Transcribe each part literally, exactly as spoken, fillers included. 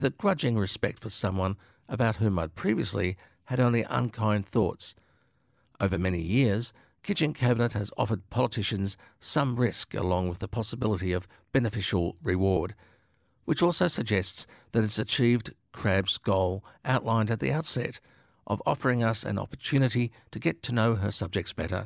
that grudging respect for someone about whom I'd previously had only unkind thoughts. Over many years, Kitchen Cabinet has offered politicians some risk along with the possibility of beneficial reward, which also suggests that it's achieved Crabb's goal outlined at the outset of offering us an opportunity to get to know her subjects better.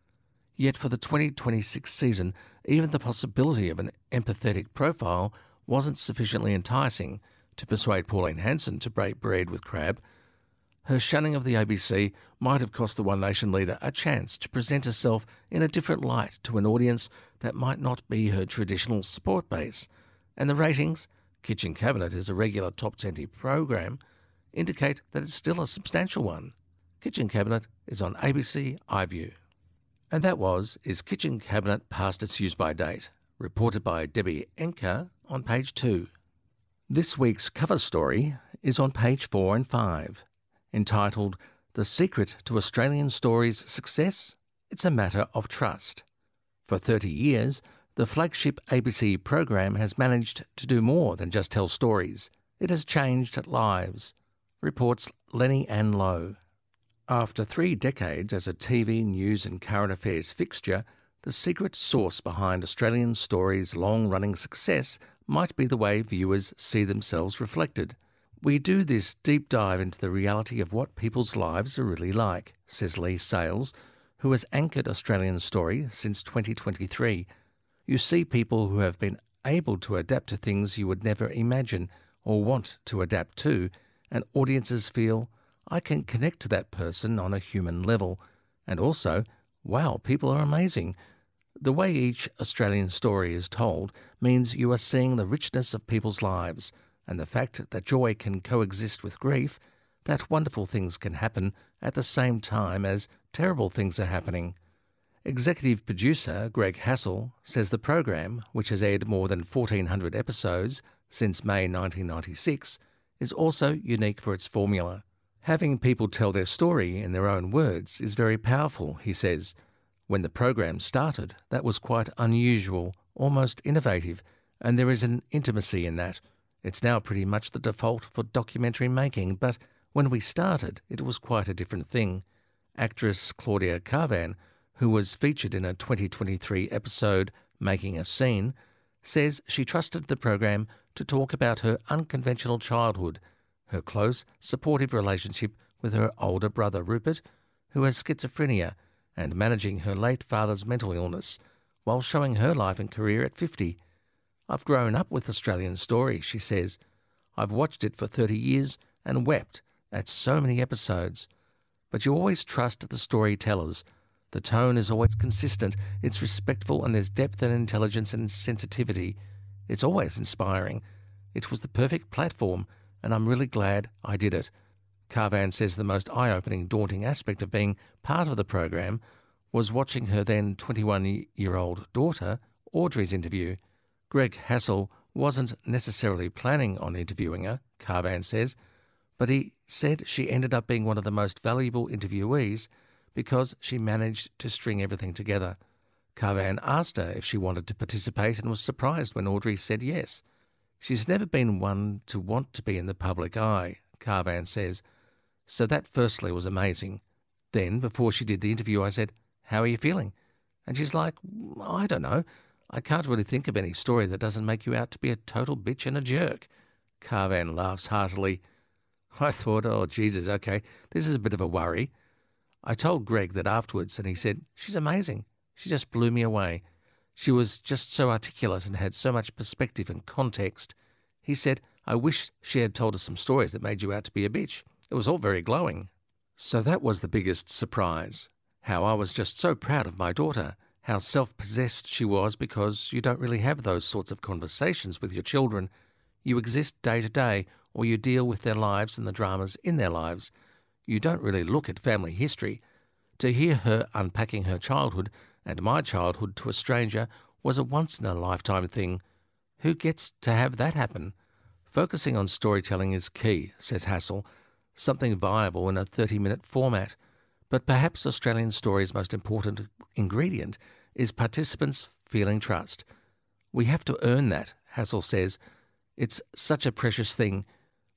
Yet for the twenty twenty-six season, even the possibility of an empathetic profile wasn't sufficiently enticing to persuade Pauline Hanson to break bread with Crabb. Her shunning of the A B C might have cost the One Nation leader a chance to present herself in a different light to an audience that might not be her traditional support base. And the ratings, Kitchen Cabinet is a regular top twenty program, indicate that it's still a substantial one. Kitchen Cabinet is on A B C iView. And that was Is Kitchen Cabinet Past Its Use-By Date? Reported by Debbie Enker on page two. This week's cover story is on page four and five, entitled The Secret to Australian Stories' Success? It's a Matter of Trust. For thirty years, the flagship A B C program has managed to do more than just tell stories. It has changed lives, reports Lenny Ann Lowe. After three decades as a T V, news and current affairs fixture, the secret sauce behind Australian Stories' long-running success might be the way viewers see themselves reflected. We do this deep dive into the reality of what people's lives are really like, says Lee Sales, who has anchored Australian Story since twenty twenty-three. You see people who have been able to adapt to things you would never imagine or want to adapt to, and audiences feel, I can connect to that person on a human level. And also, wow, people are amazing. The way each Australian story is told means you are seeing the richness of people's lives, and the fact that joy can coexist with grief, that wonderful things can happen at the same time as terrible things are happening. Executive producer Greg Hassel says the program, which has aired more than fourteen hundred episodes since May nineteen ninety-six, is also unique for its formula. Having people tell their story in their own words is very powerful, he says. When the program started, that was quite unusual, almost innovative, and there is an intimacy in that. It's now pretty much the default for documentary making, but when we started, it was quite a different thing. Actress Claudia Karvan, who was featured in a twenty twenty-three episode, Making a Scene, says she trusted the program to talk about her unconventional childhood, her close, supportive relationship with her older brother Rupert, who has schizophrenia, and managing her late father's mental illness, while showing her life and career at fifty. I've grown up with Australian Story, she says. I've watched it for thirty years and wept at so many episodes. But you always trust the storytellers. The tone is always consistent, it's respectful, and there's depth and intelligence and sensitivity. It's always inspiring. It was the perfect platform, and I'm really glad I did it. Karvan says the most eye-opening, daunting aspect of being part of the program was watching her then twenty-one-year-old daughter, Audrey's interview. Greg Hassel wasn't necessarily planning on interviewing her, Karvan says, but he said she ended up being one of the most valuable interviewees because she managed to string everything together. Karvan asked her if she wanted to participate and was surprised when Audrey said yes. She's never been one to want to be in the public eye, Karvan says, so that firstly was amazing. Then, before she did the interview, I said, how are you feeling? And she's like, I don't know. I can't really think of any story that doesn't make you out to be a total bitch and a jerk. Karvan laughs heartily. I thought, oh, Jesus, okay, this is a bit of a worry. I told Greg that afterwards, and he said, she's amazing. She just blew me away. She was just so articulate and had so much perspective and context. He said, I wish she had told us some stories that made you out to be a bitch. It was all very glowing. So that was the biggest surprise. How I was just so proud of my daughter. How self-possessed she was, because you don't really have those sorts of conversations with your children. You exist day to day, or you deal with their lives and the dramas in their lives. You don't really look at family history. To hear her unpacking her childhood and my childhood to a stranger was a once-in-a-lifetime thing. Who gets to have that happen? Focusing on storytelling is key, says Hassel, something viable in a thirty-minute format. But perhaps Australian Story's most important ingredient is participants feeling trust. We have to earn that, Hassel says. It's such a precious thing.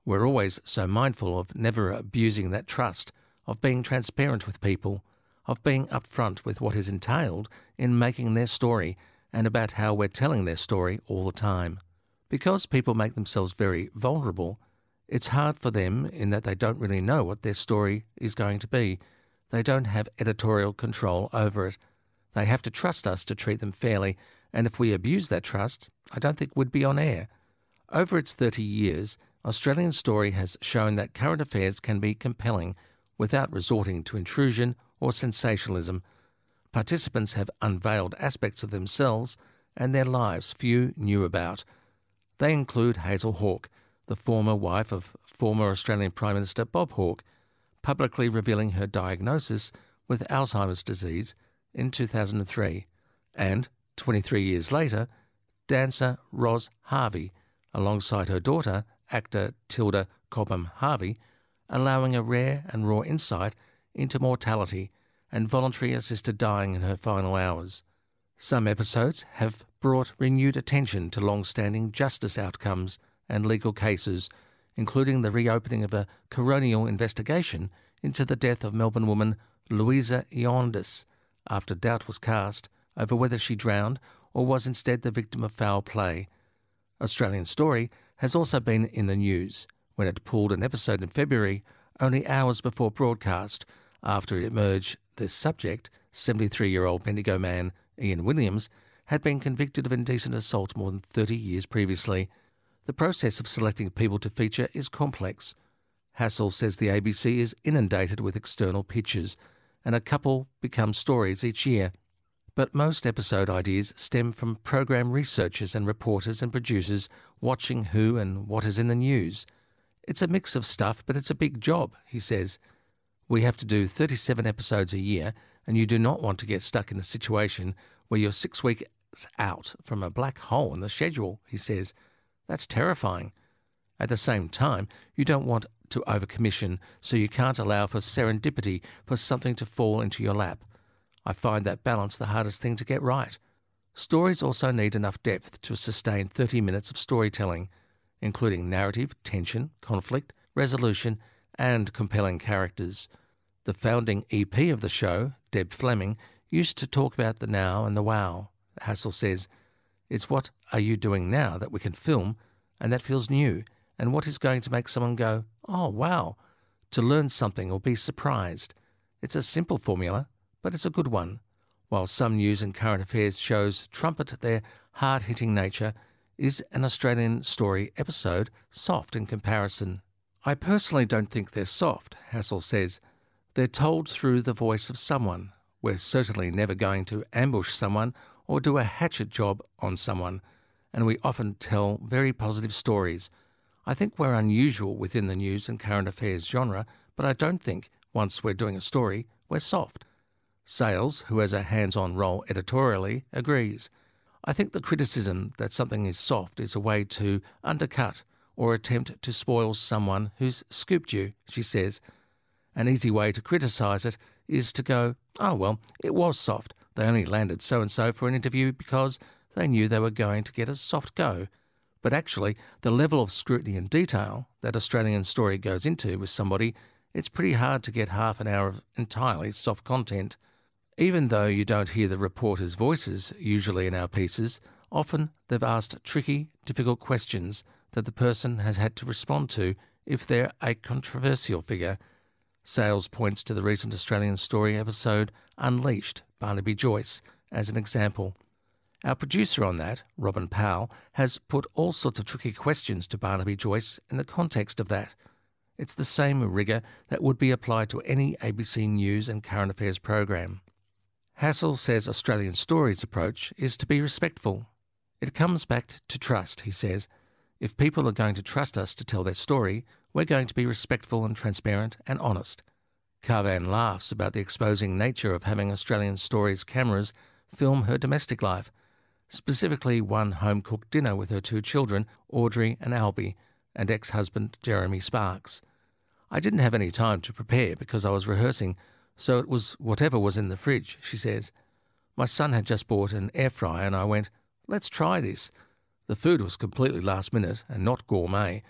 We're always so mindful of never abusing that trust, of being transparent with people, of being upfront with what is entailed in making their story and about how we're telling their story all the time. Because people make themselves very vulnerable, it's hard for them in that they don't really know what their story is going to be. They don't have editorial control over it. They have to trust us to treat them fairly, and if we abuse that trust, I don't think we'd be on air. Over its thirty years, Australian Story has shown that current affairs can be compelling without resorting to intrusion or sensationalism. Participants have unveiled aspects of themselves and their lives few knew about. They include Hazel Hawke, the former wife of former Australian Prime Minister Bob Hawke, publicly revealing her diagnosis with Alzheimer's disease in two thousand three, and, twenty-three years later, dancer Ros Harvey, alongside her daughter, actor Tilda Cobham Harvey, allowing a rare and raw insight into mortality and voluntary assisted dying in her final hours. Some episodes have brought renewed attention to long-standing justice outcomes and legal cases, including the reopening of a coronial investigation into the death of Melbourne woman Louisa Ioannis, after doubt was cast over whether she drowned or was instead the victim of foul play. Australian Story has also been in the news when it pulled an episode in February, only hours before broadcast, after it emerged the subject, seventy-three-year-old Bendigo man Ian Williams, had been convicted of indecent assault more than thirty years previously. The process of selecting people to feature is complex. Hassel says the A B C is inundated with external pitches, and a couple become stories each year. But most episode ideas stem from program researchers and reporters and producers watching who and what is in the news. It's a mix of stuff, but it's a big job, he says. We have to do thirty-seven episodes a year, and you do not want to get stuck in a situation where you're six weeks out from a black hole in the schedule, he says. That's terrifying. At the same time, you don't want to overcommission, so you can't allow for serendipity, for something to fall into your lap. I find that balance the hardest thing to get right. Stories also need enough depth to sustain thirty minutes of storytelling, including narrative, tension, conflict, resolution, and compelling characters. The founding E P of the show, Deb Fleming, used to talk about the now and the wow. Hassel says, "It's what are you doing now that we can film, and that feels new, and what is going to make someone go, oh, wow, to learn something or be surprised. It's a simple formula, but it's a good one." While some news and current affairs shows trumpet their hard-hitting nature, is an Australian Story episode soft in comparison? I personally don't think they're soft, Hassel says. They're told through the voice of someone. We're certainly never going to ambush someone or do a hatchet job on someone, and we often tell very positive stories. I think we're unusual within the news and current affairs genre, but I don't think, once we're doing a story, we're soft. Sales, who has a hands-on role editorially, agrees. I think the criticism that something is soft is a way to undercut or attempt to spoil someone who's scooped you, she says. An easy way to criticise it is to go, oh well, it was soft. They only landed so-and-so for an interview because they knew they were going to get a soft go. But actually, the level of scrutiny and detail that Australian Story goes into with somebody, it's pretty hard to get half an hour of entirely soft content. Even though you don't hear the reporters' voices usually in our pieces, often they've asked tricky, difficult questions that the person has had to respond to if they're a controversial figure. Sales points to the recent Australian Story episode Unleashed, Barnaby Joyce, as an example. Our producer on that, Robin Powell, has put all sorts of tricky questions to Barnaby Joyce in the context of that. It's the same rigour that would be applied to any A B C News and current affairs program. Hassel says Australian Story's approach is to be respectful. It comes back to trust, he says. If people are going to trust us to tell their story, we're going to be respectful and transparent and honest. Carvan laughs about the exposing nature of having Australian Story's cameras film her domestic life, specifically one home-cooked dinner with her two children, Audrey and Albie, and ex-husband Jeremy Sparks. I didn't have any time to prepare because I was rehearsing, so it was whatever was in the fridge, she says. My son had just bought an air fryer and I went, let's try this. The food was completely last minute and not gourmet.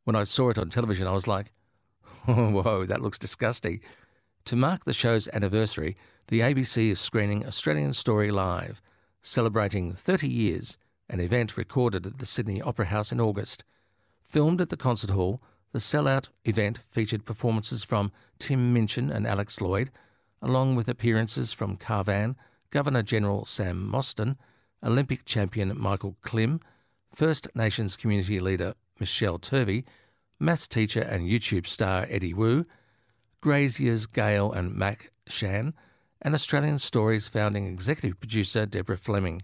When I saw it on television, I was like, oh, whoa, that looks disgusting. To mark the show's anniversary, the A B C is screening Australian Story Live, celebrating thirty years, an event recorded at the Sydney Opera House in August. Filmed at the Concert Hall, the sellout event featured performances from Tim Minchin and Alex Lloyd, along with appearances from Carvan, Governor-General Sam Mostyn, Olympic champion Michael Klim, First Nations community leader Michelle Turvey, maths teacher and YouTube star Eddie Wu, Grazier's Gail and Mac Shan, and Australian Story's founding executive producer Deborah Fleming.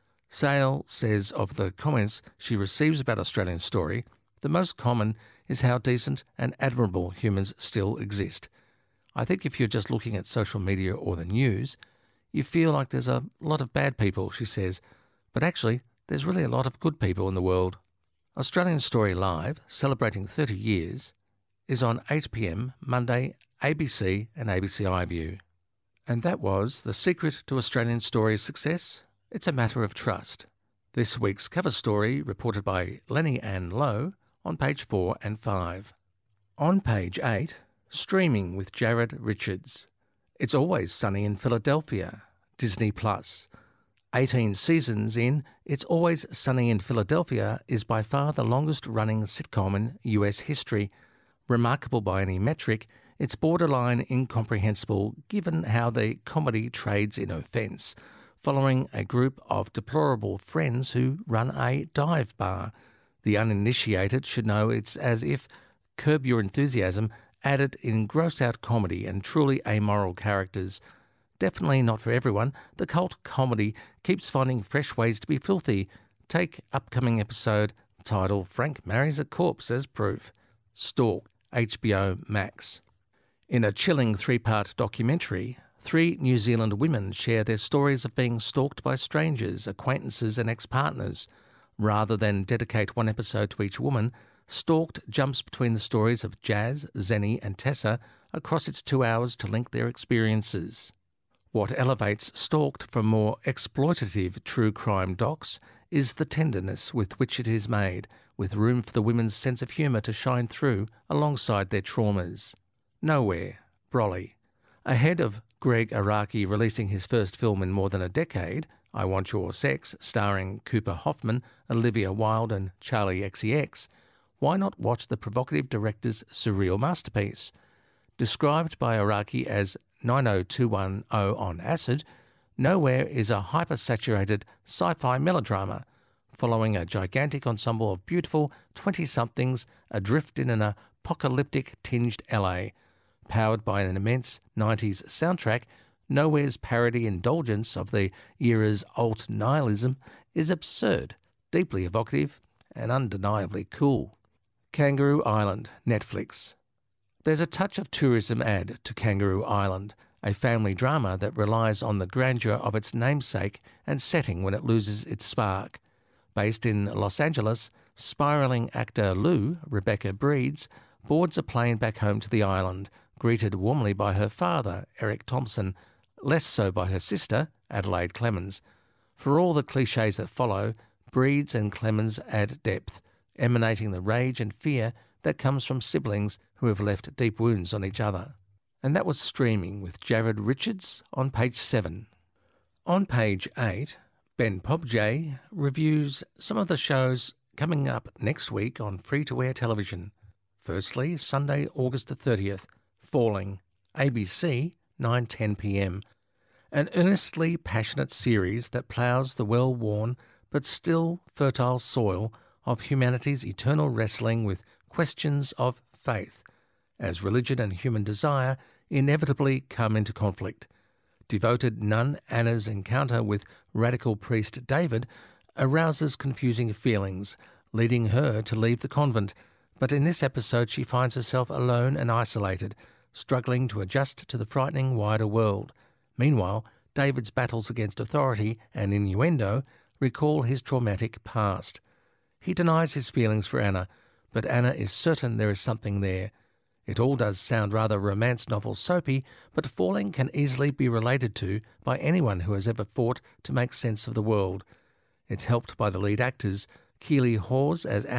Sale says of the comments she receives about Australian Story, the most common is how decent and admirable humans still exist. I think if you're just looking at social media or the news, you feel like there's a lot of bad people, she says, but actually there's really a lot of good people in the world. Australian Story Live, celebrating thirty years, is on eight p m Monday, A B C and A B C iView. And that was the secret to Australian Story's success. It's a matter of trust. This week's cover story, reported by Lenny Ann Lowe, on page four and five. On page eight, streaming with Jared Richards. It's Always Sunny in Philadelphia, Disney Plus. eighteen seasons in, It's Always Sunny in Philadelphia is by far the longest-running sitcom in U S history. Remarkable by any metric, it's borderline incomprehensible given how the comedy trades in offence, following a group of deplorable friends who run a dive bar. The uninitiated should know it's as if Curb Your Enthusiasm added in gross-out comedy and truly amoral characters. Definitely not for everyone, the cult comedy keeps finding fresh ways to be filthy. Take upcoming episode titled Frank Marries a Corpse as proof. Stalked, H B O Max. In a chilling three-part documentary, three New Zealand women share their stories of being stalked by strangers, acquaintances and ex-partners. Rather than dedicate one episode to each woman, Stalked jumps between the stories of Jazz, Zenny and Tessa across its two hours to link their experiences. What elevates Stalked from more exploitative true crime docs is the tenderness with which it is made, with room for the women's sense of humour to shine through alongside their traumas. Nowhere, Broly. Ahead of Greg Araki releasing his first film in more than a decade, I Want Your Sex, starring Cooper Hoffman, Olivia Wilde and Charlie X C X, why not watch the provocative director's surreal masterpiece? Described by Araki as nine oh two one oh on acid, Nowhere is a hyper-saturated sci-fi melodrama following a gigantic ensemble of beautiful twenty-somethings adrift in an apocalyptic-tinged L A. Powered by an immense nineties soundtrack, Nowhere's parody indulgence of the era's alt-nihilism is absurd, deeply evocative, and undeniably cool. Kangaroo Island, Netflix. There's a touch of tourism add to Kangaroo Island, a family drama that relies on the grandeur of its namesake and setting when it loses its spark. Based in Los Angeles, spiralling actor Lou, Rebecca Breeds, boards a plane back home to the island, greeted warmly by her father, Eric Thompson, less so by her sister, Adelaide Clemens. For all the clichés that follow, Breeds and Clemens add depth, emanating the rage and fear that comes from siblings who have left deep wounds on each other. And that was Streaming with Jared Richards on page seven. On page eight, Ben Pobjay reviews some of the shows coming up next week on free-to-air television. Firstly, Sunday, August the thirtieth, Falling, A B C, nine ten p m. An earnestly passionate series that ploughs the well-worn but still fertile soil of humanity's eternal wrestling with questions of faith, as religion and human desire inevitably come into conflict. Devoted nun Anna's encounter with radical priest David arouses confusing feelings, leading her to leave the convent, but in this episode she finds herself alone and isolated, struggling to adjust to the frightening wider world. Meanwhile, David's battles against authority and innuendo recall his traumatic past. He denies his feelings for Anna, but Anna is certain there is something there. It all does sound rather romance novel soapy, but Falling can easily be related to by anyone who has ever fought to make sense of the world. It's helped by the lead actors, Keely Hawes as Anna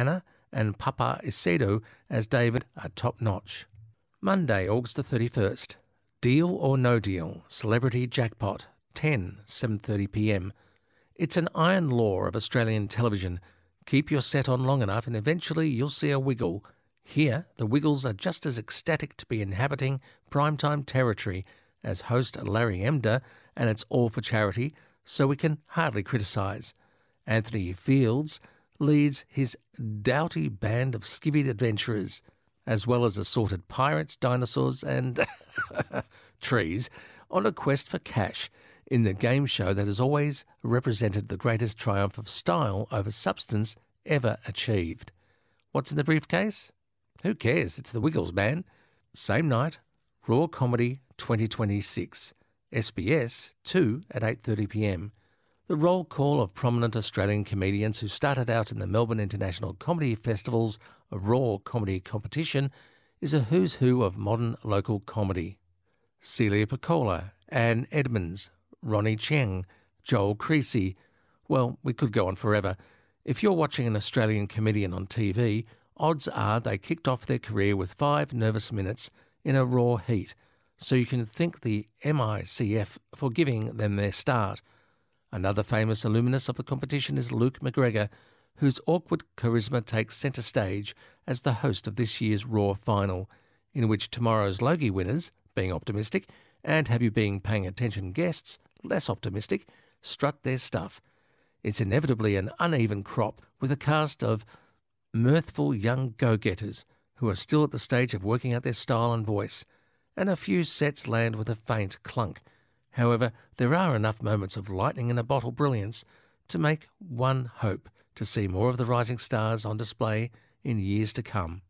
and Papa Isedo as David are top-notch. Monday, August the thirty-first. Deal or No Deal, Celebrity Jackpot, ten, seven thirty p m. It's an iron law of Australian television. Keep your set on long enough and eventually you'll see a wiggle. Here, the Wiggles are just as ecstatic to be inhabiting primetime territory as host Larry Emder, and it's all for charity, so we can hardly criticise. Anthony Fields leads his doughty band of skivvied adventurers, as well as assorted pirates, dinosaurs and trees, on a quest for cash in the game show that has always represented the greatest triumph of style over substance ever achieved. What's in the briefcase? Who cares? It's the Wiggles, man. Same night, Raw Comedy twenty twenty-six, S B S two at eight thirty p m. The roll call of prominent Australian comedians who started out in the Melbourne International Comedy Festival's Raw Comedy competition is a who's who of modern local comedy. Celia Piccola, Anne Edmonds, Ronnie Cheng, Joel Creasy. Well, we could go on forever. If you're watching an Australian comedian on T V, odds are they kicked off their career with five nervous minutes in a raw heat, so you can thank the M I C F for giving them their start. Another famous alumnus of the competition is Luke McGregor, whose awkward charisma takes centre stage as the host of this year's Raw final, in which tomorrow's Logie winners, being optimistic, and Have You Been Paying Attention guests, less optimistic, strut their stuff. It's inevitably an uneven crop with a cast of mirthful young go-getters who are still at the stage of working out their style and voice, and a few sets land with a faint clunk. However, there are enough moments of lightning in a bottle brilliance to make one hope to see more of the rising stars on display in years to come.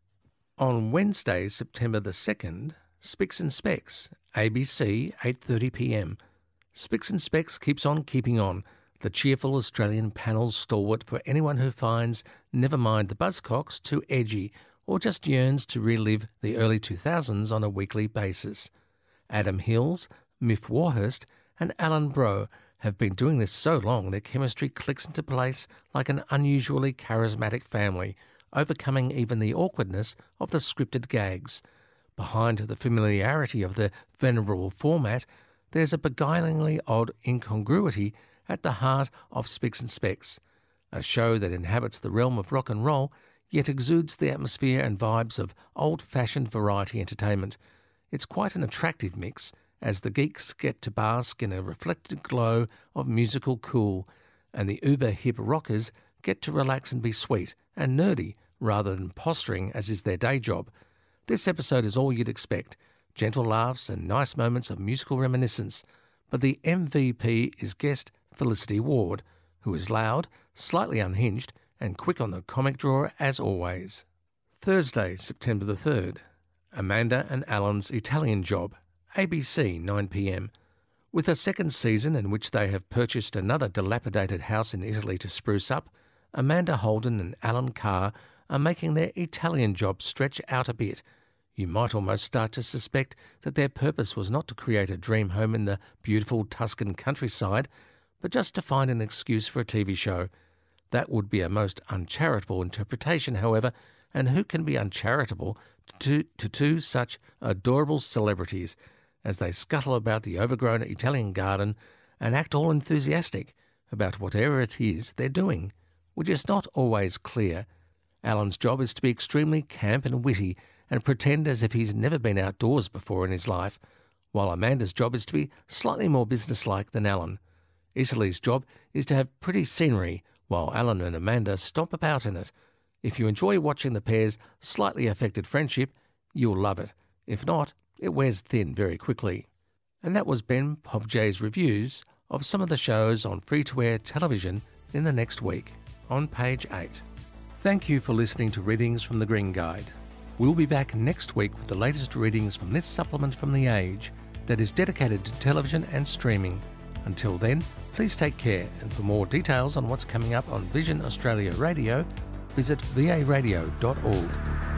On Wednesday, September the second, Spicks and Specs, A B C, eight thirty p m. Spicks and Specs keeps on keeping on, the cheerful Australian panel's stalwart for anyone who finds Never Mind the Buzzcocks too edgy or just yearns to relive the early two thousands on a weekly basis. Adam Hills, Miff Warhurst and Alan Bro have been doing this so long their chemistry clicks into place like an unusually charismatic family, overcoming even the awkwardness of the scripted gags. Behind the familiarity of the venerable format, there's a beguilingly odd incongruity at the heart of Spicks and Specs, a show that inhabits the realm of rock and roll, yet exudes the atmosphere and vibes of old-fashioned variety entertainment. It's quite an attractive mix, as the geeks get to bask in a reflected glow of musical cool, and the uber-hip rockers get to relax and be sweet and nerdy rather than posturing as is their day job. This episode is all you'd expect, gentle laughs and nice moments of musical reminiscence, but the M V P is guest Felicity Ward, who is loud, slightly unhinged, and quick on the comic drawer as always. Thursday, September the third, Amanda and Alan's Italian Job, A B C, nine p m. With a second season in which they have purchased another dilapidated house in Italy to spruce up, Amanda Holden and Alan Carr are making their Italian Job stretch out a bit. You might almost start to suspect that their purpose was not to create a dream home in the beautiful Tuscan countryside, but just to find an excuse for a T V show. That would be a most uncharitable interpretation, however, and who can be uncharitable to, to two such adorable celebrities as they scuttle about the overgrown Italian garden and act all enthusiastic about whatever it is they're doing, which is not always clear. Alan's job is to be extremely camp and witty and pretend as if he's never been outdoors before in his life, while Amanda's job is to be slightly more businesslike than Alan. Italy's job is to have pretty scenery, while Alan and Amanda stomp about in it. If you enjoy watching the pair's slightly affected friendship, you'll love it. If not, it wears thin very quickly. And that was Ben Pobjay's reviews of some of the shows on free-to-air television in the next week, on page eight. Thank you for listening to Readings from the Green Guide. We'll be back next week with the latest readings from this supplement from The Age that is dedicated to television and streaming. Until then, please take care, and for more details on what's coming up on Vision Australia Radio, visit v a radio dot org.